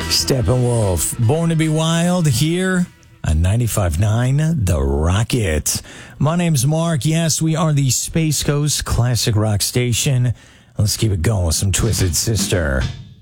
Steppenwolf, Born to be Wild, here on 95.9 The Rocket. My name's Mark. Yes, we are the Space Coast Classic Rock Station. Let's keep it going with some Twisted Sister.